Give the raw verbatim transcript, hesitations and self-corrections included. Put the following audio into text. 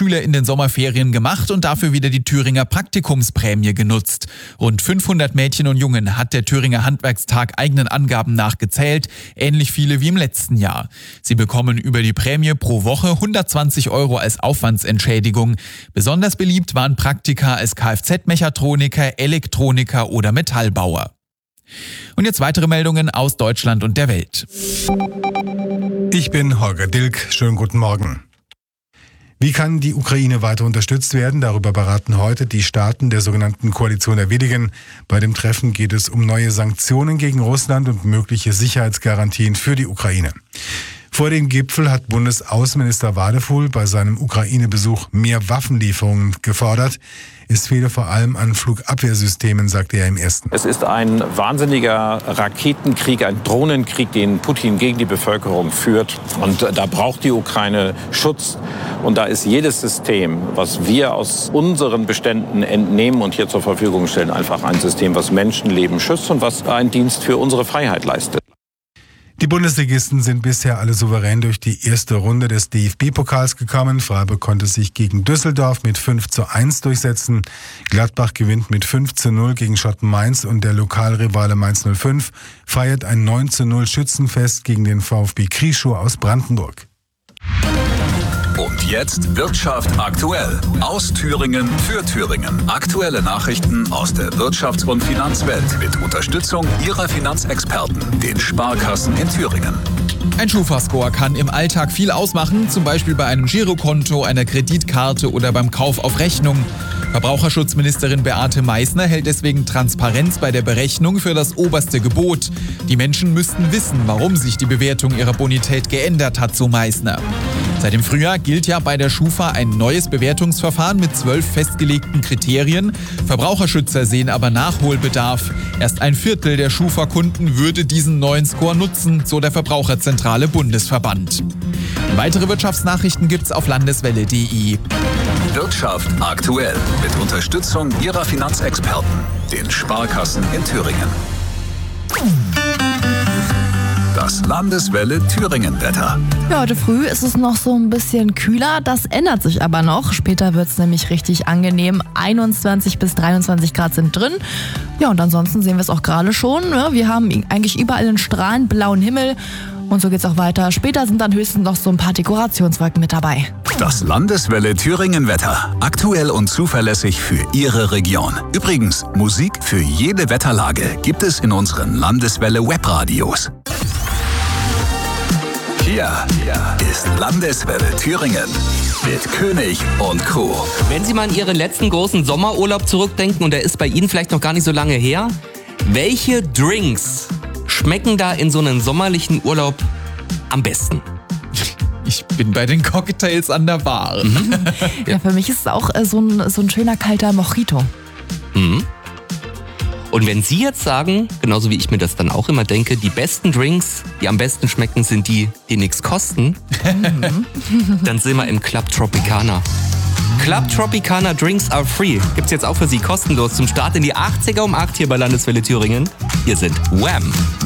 Schüler in den Sommerferien gemacht und dafür wieder die Thüringer Praktikumsprämie genutzt. Rund fünfhundert Mädchen und Jungen hat der Thüringer Handwerkstag eigenen Angaben nach gezählt, ähnlich viele wie im letzten Jahr. Sie bekommen über die Prämie pro Woche hundertzwanzig Euro als Aufwandsentschädigung. Besonders beliebt waren Praktika als Kfz-Mechatroniker, Elektroniker oder Metallbauer. Und jetzt weitere Meldungen aus Deutschland und der Welt. Ich bin Holger Dilk. Schönen guten Morgen. Wie kann die Ukraine weiter unterstützt werden? Darüber beraten heute die Staaten der sogenannten Koalition der Willigen. Bei dem Treffen geht es um neue Sanktionen gegen Russland und mögliche Sicherheitsgarantien für die Ukraine. Vor dem Gipfel hat Bundesaußenminister Wadefuhl bei seinem Ukraine-Besuch mehr Waffenlieferungen gefordert. Es fehle vor allem an Flugabwehrsystemen, sagte er im ersten. Es ist ein wahnsinniger Raketenkrieg, ein Drohnenkrieg, den Putin gegen die Bevölkerung führt. Und da braucht die Ukraine Schutz. Und da ist jedes System, was wir aus unseren Beständen entnehmen und hier zur Verfügung stellen, einfach ein System, was Menschenleben schützt und was einen Dienst für unsere Freiheit leistet. Die Bundesligisten sind bisher alle souverän durch die erste Runde des D F B-Pokals gekommen. Freiburg konnte sich gegen Düsseldorf mit fünf zu eins durchsetzen. Gladbach gewinnt mit fünf zu null gegen Schotten Mainz und der Lokalrivale Mainz null fünf feiert ein neun zu null Schützenfest gegen den VfB Krieschow aus Brandenburg. Und jetzt Wirtschaft aktuell. Aus Thüringen für Thüringen. Aktuelle Nachrichten aus der Wirtschafts- und Finanzwelt mit Unterstützung Ihrer Finanzexperten, den Sparkassen in Thüringen. Ein Schufa-Score kann im Alltag viel ausmachen, zum Beispiel bei einem Girokonto, einer Kreditkarte oder beim Kauf auf Rechnung. Verbraucherschutzministerin Beate Meißner hält deswegen Transparenz bei der Berechnung für das oberste Gebot. Die Menschen müssten wissen, warum sich die Bewertung ihrer Bonität geändert hat, so Meißner. Seit dem Frühjahr gilt ja bei der Schufa ein neues Bewertungsverfahren mit zwölf festgelegten Kriterien. Verbraucherschützer sehen aber Nachholbedarf. Erst ein Viertel der Schufa-Kunden würde diesen neuen Score nutzen, so der Verbraucherzentrale Bundesverband. Weitere Wirtschaftsnachrichten gibt's auf landeswelle punkt de. Wirtschaft aktuell mit Unterstützung Ihrer Finanzexperten, den Sparkassen in Thüringen. Das Landeswelle Thüringen-Wetter. Ja, heute früh ist es noch so ein bisschen kühler, das ändert sich aber noch. Später wird es nämlich richtig angenehm. einundzwanzig bis dreiundzwanzig Grad sind drin. Ja, und ansonsten sehen wir es auch gerade schon. Ja, wir haben eigentlich überall einen strahlend blauen Himmel. Und so geht's auch weiter. Später sind dann höchstens noch so ein paar Dekorationswolken mit dabei. Das Landeswelle Thüringen-Wetter. Aktuell und zuverlässig für Ihre Region. Übrigens, Musik für jede Wetterlage gibt es in unseren Landeswelle-Webradios. Hier ist Landeswelle Thüringen mit König und Co. Wenn Sie mal an Ihren letzten großen Sommerurlaub zurückdenken, und der ist bei Ihnen vielleicht noch gar nicht so lange her, welche Drinks schmecken da in so einem sommerlichen Urlaub am besten? Ich bin bei den Cocktails an der Bar. Mhm. Ja, für mich ist es auch äh, so, ein, so ein schöner kalter Mojito. Mhm. Und wenn Sie jetzt sagen, genauso wie ich mir das dann auch immer denke, die besten Drinks, die am besten schmecken, sind die, die nichts kosten, mhm. dann sind wir im Club Tropicana. Club Tropicana Drinks are free. Gibt's jetzt auch für Sie kostenlos zum Start in die achtziger um acht hier bei Landeswelle Thüringen. Hier sind Wham!